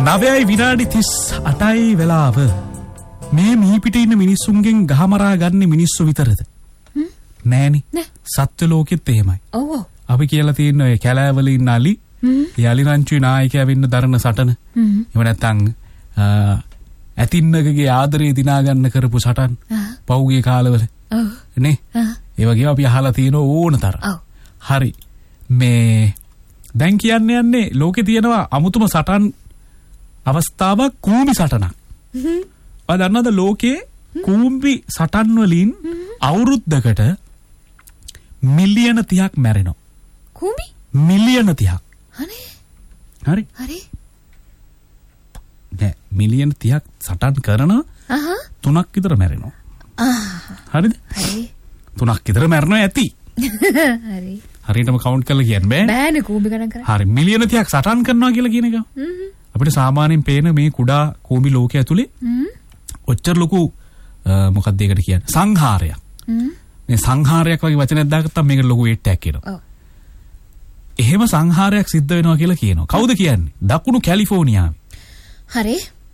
9යි විනාඩි 38යි වෙලාව. මේ මිහිපිටේ ඉන්න මිනිස්සුන්ගෙන් ගහමරා ගන්න මිනිස්සු විතරද? නෑනේ. සත්ත්ව ලෝකෙත් එහෙමයි. ඔව්. අපි කියලා තියෙන ඔය කැලෑවල ඉන්න අලි, යලි රංචුවේ නායකයා වෙන්න දරන සටන. එහෙම නැත්නම් ඇතින්නකගේ ආදරේ දිනා ගන්න කරපු සටන්. පෞගේ කාලවල. ඔව්. නේ? ඒ වගේ අපි අහලා තියෙන ඕන තරම්. ඔව්. හරි. මේ දැන් යන්නේ ලෝකේ තියෙනවා අමුතුම සටන් අවස්ථාවක් කූඹි සටනක්. ඔය දන්නවද ලෝකේ කූඹි සටන් වලින් අවුරුද්දකට මිලියන 30ක් මැරෙනවා. කූඹි? මිලියන 30ක්. අනේ. හරි. හරි. නෑ මිලියන 30ක් සටන් කරන 3ක් විතර මැරෙනවා. හරිද? හරි. 3ක් විතර මැරෙනවා ඇති. හරි. හරියටම කවුන්ට් කරලා කියන්න බෑ. බෑනේ කූඹි ගණන් කරන්න. හරි මිලියන 30ක් සටන් කරනවා කියලා කියන එක. අපිට සාමාන්‍යයෙන් පේන මේ කුඩා කූඹි ලෝකයේ ඇතුලේ ඔච්චර ලොකු මොකක්ද ඒකට කියන්නේ සංහාරයක්. මේ සංහාරයක් වගේ වචනයක් දාගත්තාම මේකට ලොකු weight එකක් එනවා. ඔව්. එහෙම සංහාරයක් සිද්ධ වෙනවා කියලා කියනවා. කවුද කියන්නේ? දකුණු කැලිෆෝනියාවේ. හරි.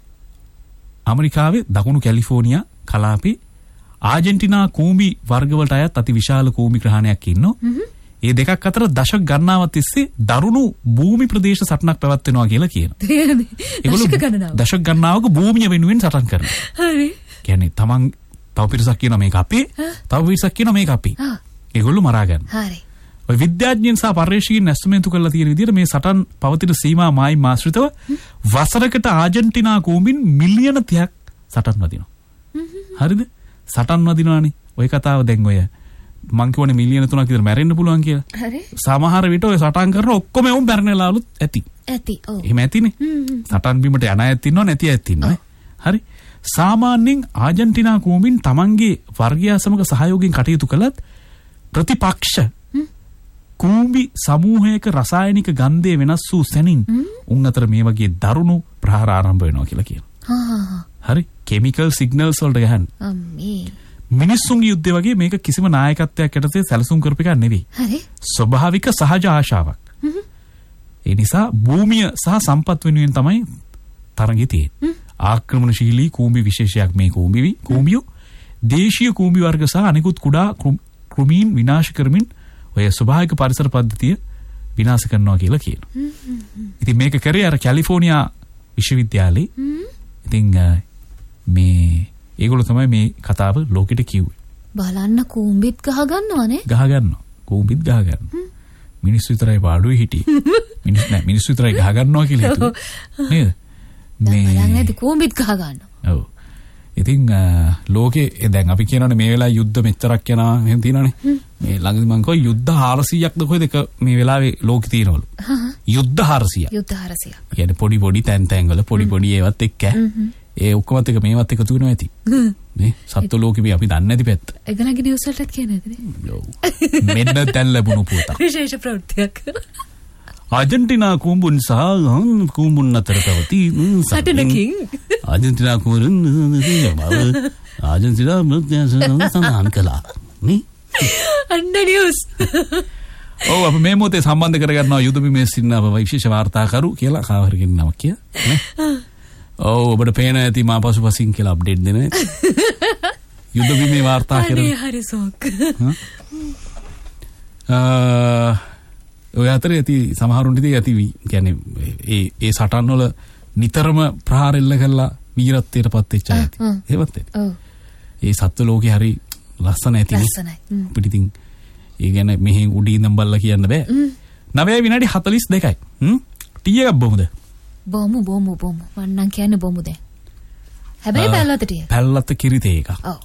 ඇමරිකාවේ දකුණු කැලිෆෝනියා කලාපේ ආජන්ටිනා කූඹි වර්ග වලට අයත් අති විශාල කූඹි ග්‍රහණයක් ඉන්නවා. ඒ දෙකක් අතර දශක ගණනාවක් තිස්සේ දරුණු භූමි ප්‍රදේශ සටනක් පැවැත්වෙනවා කියලා කියනවා. ඒගොල්ලෝ දශක ගණනාවක භූමිය වෙනුවෙන් සටන් කරනවා. හරි. කියන්නේ තමන් තව පිරිසක් කියනවා මේක අපේ, තව පිරිසක් කියනවා මේක අපේ. ඒගොල්ලෝ මරා ගන්නවා. හරි. ඔය විද්‍යාඥයන් සහ පර්යේෂකයන් ඇස්තමේන්තු කරලා තියෙන විදිහට මේ සටන් පවතින සීමා මායිම් ආශ්‍රිතව වසරකට ආජන්ටිනා කූඹින් මිලියන 30ක් සටන් වදිනවා. හරිද? සටන් වදිනවානේ. ඔය කතාව දැන් ඔය මං කියවනේ මිලියන 3ක් විතර මැරෙන්න පුළුවන් කියලා. හරි. සමහර විට ඔය සටන් කරන ඔක්කොම උන් මැරෙනලාලුත් ඇති. ඇති. ඔව්. එහෙම ඇතිනේ. සටන් බිමට යන අයත් ඉන්නවා නැති අයත් ඉන්නවා. හරි. සාමාන්‍යයෙන් ආජන්ටිනා කූඹින් තමන්ගේ වර්ගයා සමග සහයෝගයෙන් කටයුතු කළත් ප්‍රතිපක්ෂ කූඹි සමූහයක රසායනික ගන්ධය වෙනස් වූ සැනින් උන් අතර මේ වගේ දරුණු ප්‍රහාර ආරම්භ වෙනවා කියලා කියනවා. හරි. කෙමිකල් සිග්නල්ස් වලට ගහන්න. අම්මේ. මිනිස්සුන්ගේ යුද්ධය වගේ මේක කිසිම නායකත්වයක් යටතේ සැලසුම් කරපු එකක් නෙවෙයි. හරි. ස්වභාවික සහජ ආශාවක්. ඒ නිසා භූමිය සහ සම්පත් වෙනුවෙන් තමයි තරඟේ තියෙන්නේ. ආක්‍රමණශීලී කූඹි විශේෂයක් මේ කූඹියෝ දේශීය කූඹි වර්ග සහ අනෙකුත් කුඩා කෘමීන් විනාශ කරමින් ඔය ස්වභාවික පරිසර පද්ධතිය විනාශ කරනවා කියලා කියනවා. ඉතින් මේක කරේ අර කැලිෆෝනියා විශ්වවිද්‍යාලේ. ඉතින් මේ ඒගොල්ලෝ තමයි මේ කතාව ලෝකෙට කිව්වේ. බලන්න කූඹිත් ගහ ගන්නවනේ. ගහ ගන්නවා. කූඹිත් ගහ ගන්නවා. මිනිස්සු විතරයි පාඩුවේ හිටියේ. මිනිස්සු විතරයි ගහ ගන්නවා කියලා හිතුවා. නේද? මේ බලන්නේ කූඹිත් ගහ ගන්නවා. ඔව්. ඉතින් ලෝකේ දැන් අපි කියනවානේ මේ වෙලාවේ යුද්ධ මෙච්චරක් යනවා එහෙම තියෙනවානේ. මේ ළඟදී මං කිව්වා යුද්ධ 400ක්ද කොහෙද මේ වෙලාවේ ලෝකේ තියෙනවලු. යුද්ධ 400ක්. යුද්ධ 400ක්. කියන්නේ පොඩි තැන් වල පොඩි ඒවත් එක්ක ඒ ඔක්කොමත් එක මේවත් එකතු වෙනවා ඇති. නේ සත්ත්ව ලෝකෙ මේ අපි දන්නේ නැති පැත්ත. ඒගොල්ලන්ගේ නිවුස් වලටත් කියන්නේ නැතිනේ. ඔව්. මෙන්න දැන් ලැබුණු පුතා. විශේෂ ප්‍රවෘත්තියක්. ආජන්ටිනා කූඹුන් සහ කූඹුන් අතර පැවති සටනකින් ආජන්ටිනා කූඹුන් ආජන්ටිනා මුද්‍යාසන සඳහන් කළා. නේ? අන්න නිවුස්. ඔව් අපි මේ මොහොතේ සම්බන්ධ කරගන්නවා යුද බිමේ සිටින අප විශේෂ වාර්තාකරු කියලා කාවරකින් නමක් කිය. නේ? ඔව් ඔබට පේන ඇති මා පසුපසින් කියලා අප්ඩේට් දෙන යුද බිමේ වාර්තා කරන. අනේ හරි සෝක්. ඔය අතරේ ඇති සමහරුන්ට ඉතින් ඇති කියන්නේ ඒ සටන් වල නිතරම ප්‍රහාර එල්ල කරලා වීරත්වයටපත් වෙච්ච අය ඇති. එහෙමත් ඇති. ඔව්. ඒ සත්ත්ව ලෝකේ හරි ලස්සන ඇතිනේ. ලස්සනයි. අපිට ඉතින් ඒ කියන්නේ මෙහෙන් උඩින් ඉඳන් බලලා කියන්න බෑ. 9 විනාඩි 42යි. ටී එකක් බොමුද? බොමු. මම නම් කියන්නේ බොමු දැන්. හැබැයි පැල්ලත ටී. පැල්ලත කිරි තේ එකක්. ඔව්.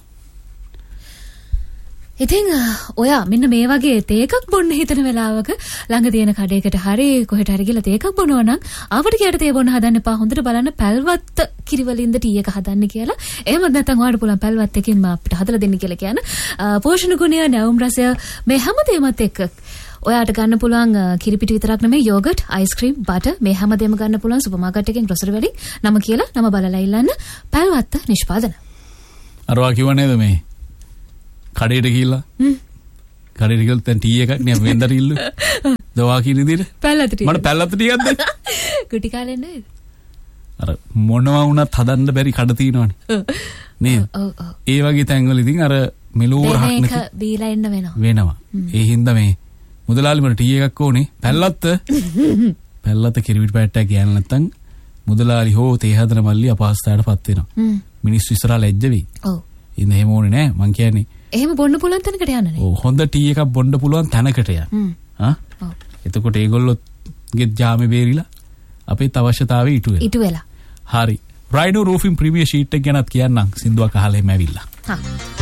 ඉතින් ඔයා මෙන්න මේ වගේ තේ එකක් බොන්න හිතන වෙලාවක ළඟ තියෙන කඩේකට හරි කොහෙට හරි ගිහලා තේ එකක් බොනවා නම් ආවට කියට තේ බොන්න හදන්න එපා. හොඳට බලන්න පැල්වත් කිරි වලින්ද ටී එක හදන්න කියලා. එහෙම නැත්නම් ඔයාලට පුළුවන් පැල්වත් එකකින් අපිට හදලා දෙන්න කියලා කියන පෝෂණ ගුණය, නැවුම් රසය මේ හැමදේමත් එක්ක ඔයාට ගන්න පුළුවන් කිරි පිටි විතරක් නෙමෙයි යෝගට්, අයිස්ක්‍රීම්, බටර් මේ හැමදේම ගන්න පුළුවන් සුපර් මාකට් එකෙන් ග්‍රොසරි වලින් නම කියලා නම බලලා ඉල්ලන්න පැල්වත් නිෂ්පාදන. අරවා කිව්ව නේද මේ කඩේට ගිහිල්ලා කඩේට ගිහලා දැන් ටී එකක් නේ වෙන්දර ඉල්ලු දවා කියන විදිහට පැල්ලත් ටී මට පැල්ලත් ටිකක් දෙන්න කුටි කාලේ නේද අර මොනවා වුණත් හදන්න බැරි කඩ තියෙනවනේ. නේද? ඒ වගේ තැන්වල ඉතින් අර මෙලෝ රහක් නැති බීලා එන්න වෙනවා. ඒ හින්දා මේ මුදලාලි මට ටී එකක් ඕනේ. පැල්ලත්ත කිරිවිට පැට්ටක් ගෑන නැත්තම් මුදලාලි හෝ තේ හදන මල්ලි අපහසුතාවයටපත් වෙනවා. මිනිස්සු ඉස්සරහා ලැජ්ජ වෙයි. ඔව්. ඉතින් එහෙම ඕනේ නෑ. මං කියන්නේ එහෙම බොන්න පුළුවන් තැනකට යන්න නේ. ඔව් හොඳ ටී එකක් බොන්න පුළුවන් තැනකට යන්න. ඔව්. එතකොට ඒගොල්ලොගේ ජාමේ බේරිලා අපේත් අවශ්‍යතාවය ඉටු වෙලා. හරි. රයිනෝ රූෆින් ප්‍රීමියර් ෂීට් එක ගැනත් කියන්නම්. සින්දුවක් අහලා එමෙ ඇවිල්ලා.